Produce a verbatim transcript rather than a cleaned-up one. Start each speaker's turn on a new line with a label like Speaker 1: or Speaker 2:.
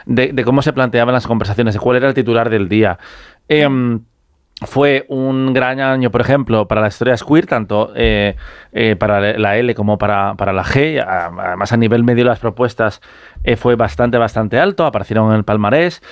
Speaker 1: de, de cómo se planteaban las conversaciones, de cuál era el titular del día. Eh, Fue un gran año, por ejemplo, para las historias queer, tanto eh, eh, para la L como para, para la G. Además, a nivel medio, las propuestas eh, fue bastante, bastante alto, aparecieron en el palmarés.